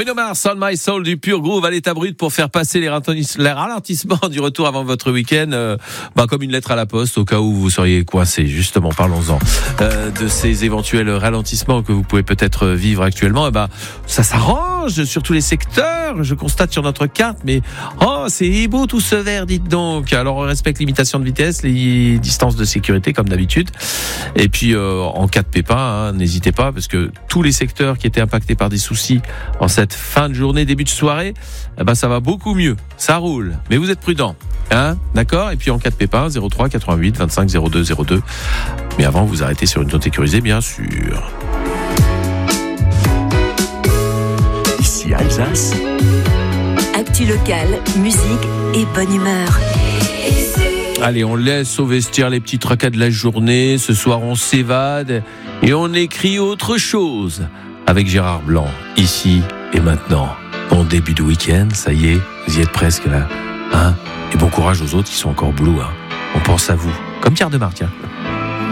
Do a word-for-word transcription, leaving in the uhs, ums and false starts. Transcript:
Bruno Mars, On My Soul, du pur groove à l'état brut pour faire passer les ralentissements du retour avant votre week-end, euh, bah, comme une lettre à la poste au cas où vous seriez coincé. Justement, parlons-en euh, de ces éventuels ralentissements que vous pouvez peut-être vivre actuellement. Et bah, ça s'arrange sur tous les secteurs. Je constate sur notre carte, mais oh, c'est beau tout ce vert, dites donc. Alors, on respecte limitation de vitesse, les distances de sécurité comme d'habitude. Et puis, euh, en cas de pépin, hein, n'hésitez pas, parce que tous les secteurs qui étaient impactés par des soucis en cette fin de journée, début de soirée, eh ben ça va beaucoup mieux, ça roule, mais vous êtes prudents, hein, d'accord. Et puis en cas de pépin, zéro trois quatre-vingt-huit vingt-cinq zéro deux zéro deux. Mais avant, vous arrêtez sur une zone sécurisée, bien sûr. Ici Alsace. Actu locale, musique et bonne humeur. Allez, on laisse au vestiaire les petits tracas de la journée. Ce soir, on s'évade et on écrit autre chose. Avec Gérard Blanc, ici et maintenant. Bon début de week-end, ça y est, vous y êtes presque là. Hein, et bon courage aux autres qui sont encore blous. Hein. On pense à vous. Comme Pierre Demar, tiens.